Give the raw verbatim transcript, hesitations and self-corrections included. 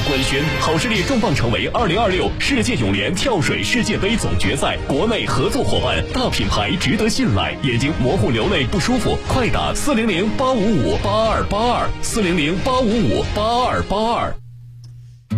官宣，好视力重磅成为二零二六世界泳联跳水世界杯总决赛国内合作伙伴，大品牌值得信赖。眼睛模糊、流泪不舒服，快打四零零八五五八二八二四零零八五五八二八二。